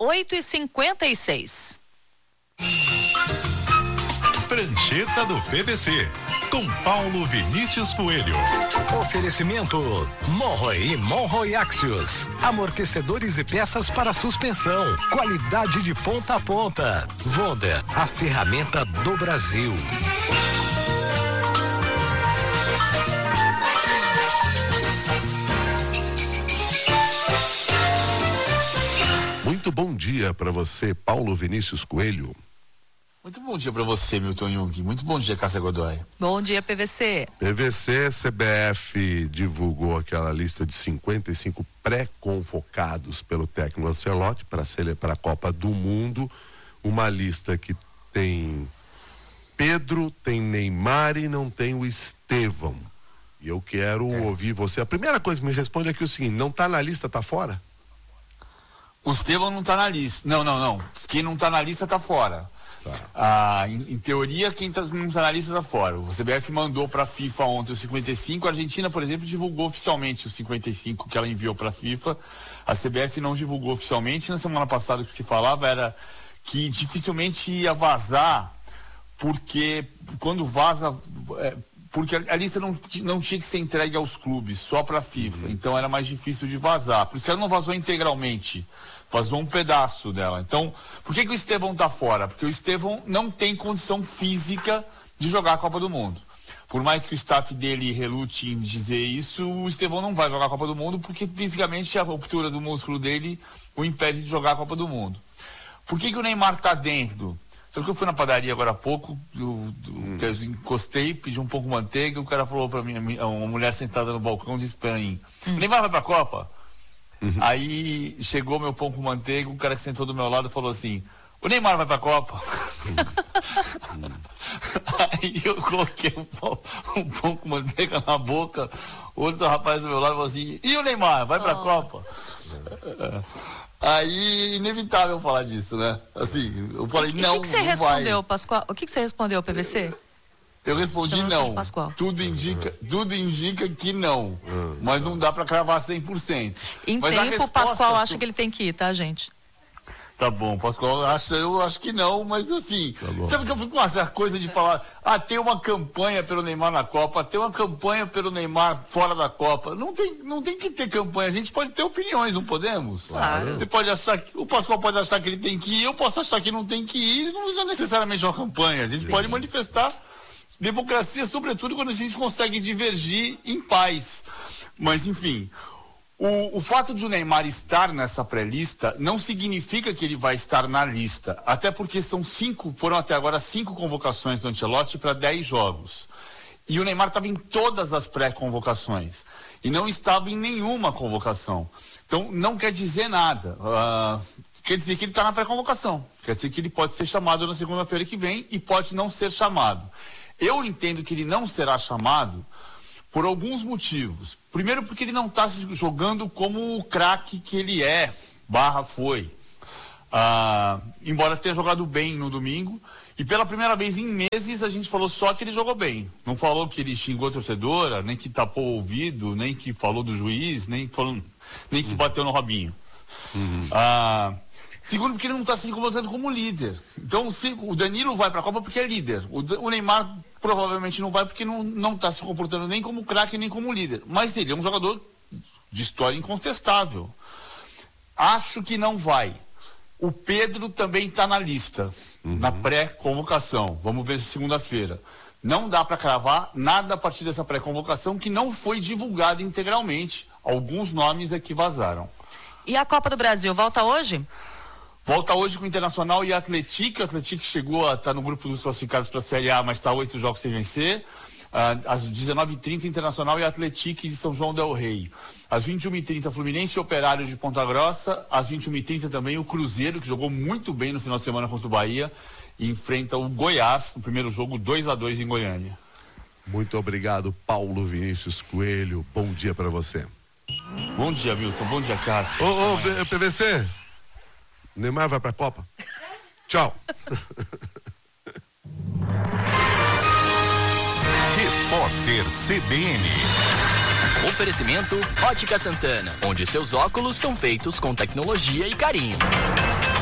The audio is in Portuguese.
8h56. Prancheta do PVC, com Paulo Vinícius Coelho. Oferecimento Monroe e Monroe Axios. Amortecedores e peças para suspensão. Qualidade de ponta a ponta. Wonder, a ferramenta do Brasil. Muito bom dia para você, Paulo Vinícius Coelho. Muito bom dia para você, Milton Jung. Muito bom dia, Cássia Godoy. Bom dia, PVC. PVC, CBF divulgou aquela lista de 55 pré-convocados pelo técnico Ancelotti para a Copa do Mundo. Uma lista que tem Pedro, tem Neymar e não tem o Estevão. E eu quero ouvir você. A primeira coisa que me responde é que o seguinte: não tá na lista, tá fora? O Estevão não tá na lista. Não. Quem não tá na lista tá fora. Em teoria, quem não tá na lista tá fora. O CBF mandou pra FIFA ontem os 55. A Argentina, por exemplo, divulgou oficialmente os 55 que ela enviou pra FIFA. A CBF não divulgou oficialmente. Na semana passada o que se falava era que dificilmente ia vazar, porque quando vaza... porque a lista não tinha que ser entregue aos clubes, só para a FIFA. Então era mais difícil de vazar. Por isso que ela não vazou integralmente. Vazou um pedaço dela. Então, por que o Estevão tá fora? Porque o Estevão não tem condição física de jogar a Copa do Mundo. Por mais que o staff dele relute em dizer isso, o Estevão não vai jogar a Copa do Mundo porque fisicamente a ruptura do músculo dele o impede de jogar a Copa do Mundo. Por que o Neymar tá dentro? Só que eu fui na padaria agora há pouco, eu encostei, pedi um pouco de manteiga, o cara falou pra mim, uma mulher sentada no balcão, disse pra mim: o Neymar vai pra Copa? Aí chegou meu pão com manteiga, o cara que sentou do meu lado falou assim: o Neymar vai pra Copa? Aí eu coloquei um pão com manteiga na boca, o outro rapaz do meu lado falou assim: e o Neymar vai pra Copa? Aí, inevitável falar disso, né? Assim, eu falei, não, o que você respondeu, Pascoal? O que você respondeu, PVC? Eu respondi não. Tudo indica que não. Mas não dá pra cravar 100%. Em mas tempo, o Pascoal acha que ele tem que ir, tá, gente? Tá bom, Pascoal, eu acho que não, mas assim, sabe que eu fico com essa coisa de falar, tem uma campanha pelo Neymar na Copa, tem uma campanha pelo Neymar fora da Copa. Não tem que ter campanha, a gente pode ter opiniões, não podemos? Claro. Você pode achar que, o Pascoal pode achar que ele tem que ir, eu posso achar que não tem que ir, não é necessariamente uma campanha, a gente pode manifestar democracia, sobretudo quando a gente consegue divergir em paz. Mas enfim, o fato de o Neymar estar nessa pré-lista não significa que ele vai estar na lista, até porque foram até agora 5 convocações do Ancelotti para 10 jogos. E o Neymar estava em todas as pré-convocações e não estava em nenhuma convocação. Então não quer dizer nada. Quer dizer que ele está na pré-convocação. Quer dizer que ele pode ser chamado na segunda-feira que vem e pode não ser chamado. Eu entendo que ele não será chamado por alguns motivos. Primeiro, porque ele não está jogando como o craque que ele foi. Embora tenha jogado bem no domingo. E pela primeira vez em meses a gente falou só que ele jogou bem. Não falou que ele xingou a torcedora, nem que tapou o ouvido, nem que falou do juiz, nem que bateu no Robinho. Segundo, porque ele não está se comportando como líder. Então, o Danilo vai para a Copa porque é líder. O Neymar provavelmente não vai porque não está se comportando nem como craque, nem como líder. Mas ele é um jogador de história incontestável. Acho que não vai. O Pedro também está na lista, na pré-convocação. Vamos ver segunda-feira. Não dá para cravar nada a partir dessa pré-convocação que não foi divulgada integralmente. Alguns nomes é que vazaram. E a Copa do Brasil volta hoje? Volta hoje com o Internacional e a Atlético. A Atlético chegou a estar no grupo dos classificados para a Série A, mas está 8 jogos sem vencer. Às 19h30, Internacional e Atlético de São João del Rei. Às 21h30, Fluminense e Operário de Ponta Grossa. Às 21h30 também o Cruzeiro, que jogou muito bem no final de semana contra o Bahia, e enfrenta o Goiás no primeiro jogo 2-2 em Goiânia. Muito obrigado, Paulo Vinícius Coelho. Bom dia para você. Bom dia, Milton. Bom dia, Cássio. PVC. Neymar vai pra Copa? Tchau. Repórter CBN. Oferecimento Ótica Santana, onde seus óculos são feitos com tecnologia e carinho.